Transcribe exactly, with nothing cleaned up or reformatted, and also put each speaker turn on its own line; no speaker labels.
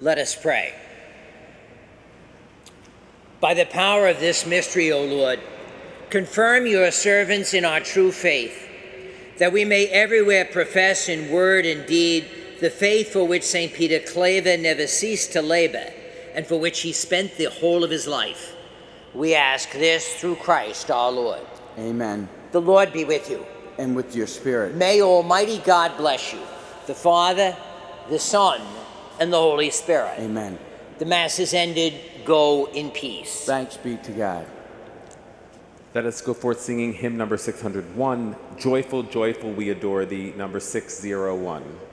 Let us pray. By the power of this mystery, O Lord, confirm your servants in our true faith, that we may everywhere profess in word and deed the faith for which Saint Peter Claver never ceased to labor, and for which he spent the whole of his life. We ask this through Christ our Lord.
Amen.
The Lord be with you.
And with your spirit.
May Almighty God bless you, the Father, the Son, and the Holy Spirit.
Amen.
The Mass is ended. Go in peace.
Thanks be to God.
Let us go forth singing hymn number six hundred one, Joyful, Joyful, We Adore Thee, number six oh one.